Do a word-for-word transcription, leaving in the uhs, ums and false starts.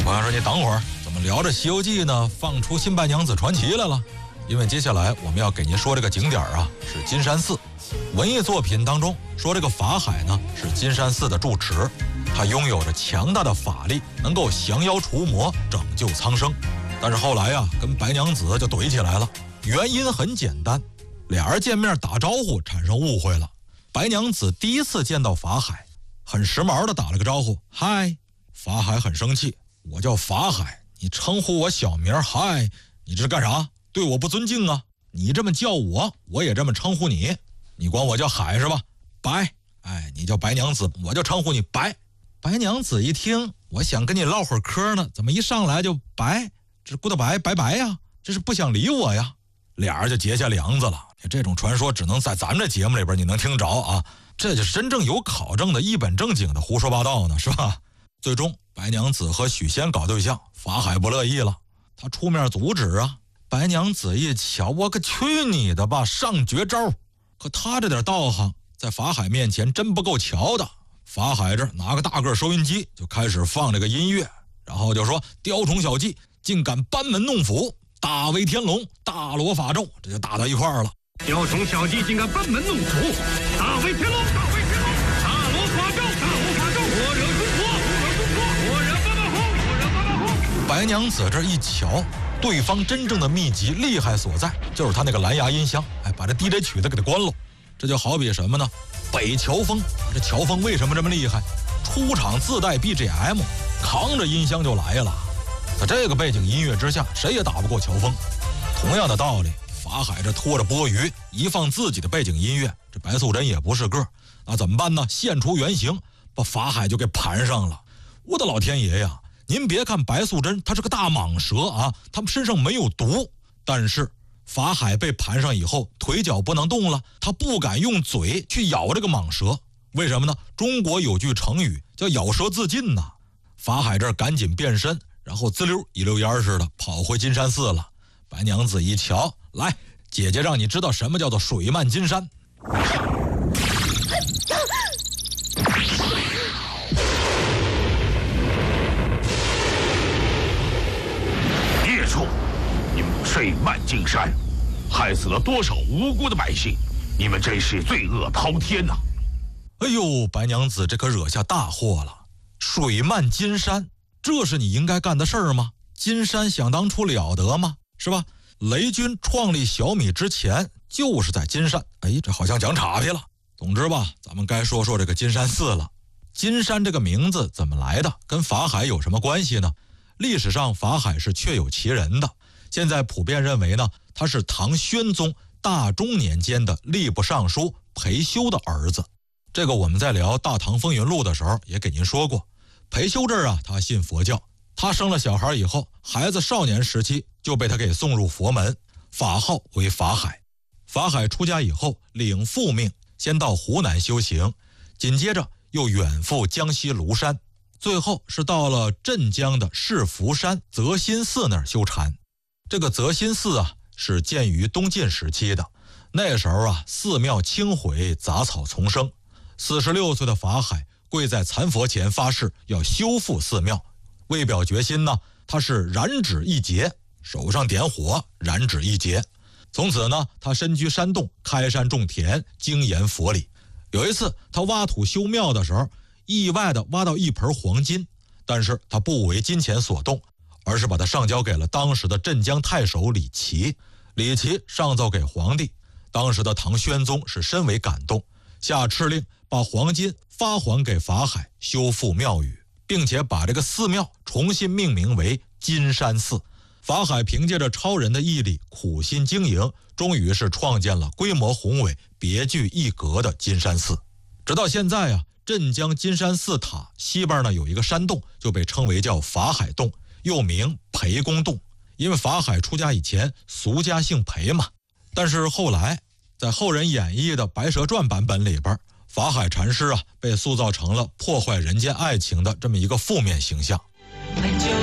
朋友说：“你等会儿，怎么聊着《西游记》呢？放出新白娘子传奇来了？因为接下来我们要给您说这个景点啊，是金山寺。文艺作品当中说这个法海呢是金山寺的住持，他拥有着强大的法力，能够降妖除魔，拯救苍生。但是后来呀、啊，跟白娘子就怼起来了。原因很简单，俩人见面打招呼产生误会了。白娘子第一次见到法海，很时髦的打了个招呼，嗨。法海很生气，我叫法海，你称呼我小名嗨，你这是干啥？对我不尊敬啊！你这么叫我，我也这么称呼你。你管我叫海是吧？白，哎，你叫白娘子，我就称呼你白。白娘子一听，我想跟你唠会儿嗑呢，怎么一上来就白？这顾大白拜拜呀，这是不想理我呀。俩人就结下梁子了。这种传说只能在咱们这节目里边你能听着啊，这就是真正有考证的一本正经的胡说八道呢，是吧？最终白娘子和许仙搞对象，法海不乐意了，他出面阻止啊。白娘子一瞧，我可去你的吧，上绝招。可他这点道行在法海面前真不够瞧的。法海这拿个大个收音机就开始放这个音乐，然后就说雕虫小技，竟敢班门弄斧，大威天龙，大罗法咒，这就打到一块儿了。 雕虫小技，竟敢班门弄斧，大威天龙，大威天龙，大罗法咒，大罗法咒，我惹中国，我惹中国，我惹八八轰，我惹八八轰。 白娘子这一瞧，对方真正的秘籍厉害所在，就是他那个蓝牙音箱，哎，把这 D J 曲子给他关了。这就好比什么呢？北乔峰，这乔峰为什么这么厉害？出场自带 B G M， 扛着音箱就来了。在这个背景音乐之下，谁也打不过乔峰。同样的道理，法海这拖着钵盂，一放自己的背景音乐，这白素贞也不是个，那怎么办呢？现出原形，把法海就给盘上了。我的老天爷呀！您别看白素贞她是个大蟒蛇啊，她们身上没有毒，但是法海被盘上以后，腿脚不能动了，他不敢用嘴去咬这个蟒蛇。为什么呢？中国有句成语叫咬舌自尽呐。法海这儿赶紧变身，然后滋溜一溜烟似的跑回金山寺了。白娘子一瞧，来，姐姐让你知道什么叫做水漫金山。 孽畜，你们水漫金山，害死了多少无辜的百姓，你们真是罪恶滔天呐！ 哎呦，白娘子这可惹下大祸了。水漫金山，这是你应该干的事儿吗？金山想当初了得吗？是吧？雷军创立小米之前就是在金山。哎，这好像讲岔劈了。总之吧，咱们该说说这个金山寺了。金山这个名字怎么来的？跟法海有什么关系呢？历史上法海是确有其人的，现在普遍认为呢，他是唐宣宗大中年间的吏部尚书裴休的儿子。这个我们在聊《大唐风云录》的时候也给您说过。裴休这儿啊，他信佛教，他生了小孩以后，孩子少年时期就被他给送入佛门，法号为法海。法海出家以后领父命，先到湖南修行，紧接着又远赴江西庐山，最后是到了镇江的市福山泽心寺那儿修禅。这个泽心寺啊，是建于东晋时期的，那时候啊，寺庙清毁，杂草丛生。四十六岁的法海跪在残佛前发誓要修复寺庙，为表决心呢，他是燃指一节，手上点火，燃指一节。从此呢，他身居山洞，开山种田，精研佛理。有一次他挖土修庙的时候，意外的挖到一盆黄金，但是他不为金钱所动，而是把它上交给了当时的镇江太守李琦。李琦上奏给皇帝，当时的唐宣宗是深为感动，下敕令把黄金发还给法海，修复庙宇，并且把这个寺庙重新命名为金山寺。法海凭借着超人的毅力，苦心经营，终于是创建了规模宏伟、别具一格的金山寺。直到现在啊，镇江金山寺塔西边呢有一个山洞，就被称为叫法海洞，又名裴公洞，因为法海出家以前俗家姓裴嘛。但是后来在后人演绎的《白蛇传》版本里边，法海禅师啊被塑造成了破坏人间爱情的这么一个负面形象。